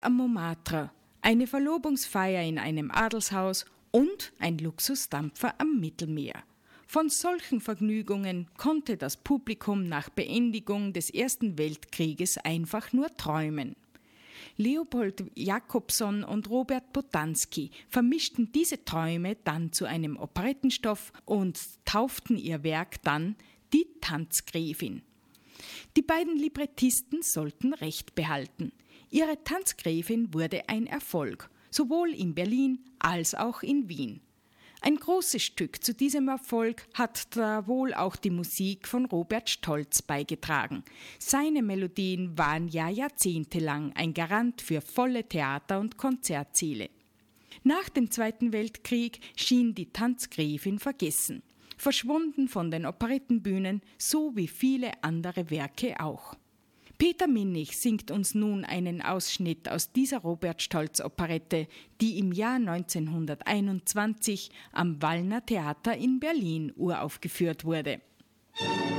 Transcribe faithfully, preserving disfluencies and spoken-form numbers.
am Montmartre, eine Verlobungsfeier in einem Adelshaus und ein Luxusdampfer am Mittelmeer. Von solchen Vergnügungen konnte das Publikum nach Beendigung des Ersten Weltkrieges einfach nur träumen. Leopold Jakobson und Robert Botanski vermischten diese Träume dann zu einem Operettenstoff und tauften ihr Werk dann Die Tanzgräfin. Die beiden Librettisten sollten Recht behalten. Ihre Tanzgräfin wurde ein Erfolg, sowohl in Berlin als auch in Wien. Ein großes Stück zu diesem Erfolg hat da wohl auch die Musik von Robert Stolz beigetragen. Seine Melodien waren ja jahrzehntelang ein Garant für volle Theater- und Konzertsäle. Nach dem Zweiten Weltkrieg schien die Tanzgräfin vergessen, verschwunden von den Operettenbühnen, so wie viele andere Werke auch. Peter Minnig singt uns nun einen Ausschnitt aus dieser Robert Stolz-Operette, die im Jahr neunzehnhunderteinundzwanzig am Wallner Theater in Berlin uraufgeführt wurde.